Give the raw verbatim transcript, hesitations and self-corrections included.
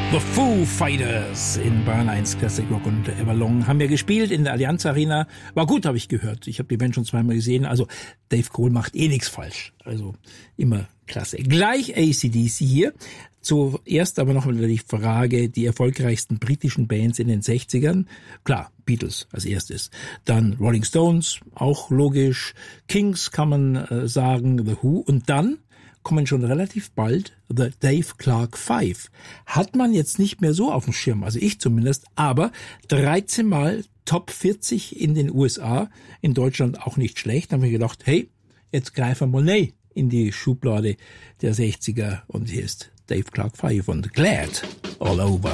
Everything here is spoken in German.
The Foo Fighters in Bayern eins Classic Rock und Everlong haben wir gespielt in der Allianz Arena. War gut, habe ich gehört. Ich habe die Band schon zweimal gesehen. Also Dave Grohl macht eh nichts falsch. Also immer klasse. Gleich A C D C hier. Zuerst aber noch mal die Frage, die erfolgreichsten britischen Bands in den sechzigern. Klar, Beatles als erstes. Dann Rolling Stones, auch logisch. Kings kann man äh, sagen, The Who. Und dann kommen schon relativ bald The Dave Clark Five. Hat man jetzt nicht mehr so auf dem Schirm, also ich zumindest, aber dreizehn Mal Top vierzig in den U S A, in Deutschland auch nicht schlecht. Da haben wir gedacht, hey, jetzt greifen wir mal in die Schublade der sechziger und hier ist Dave Clark Five und Glad All Over.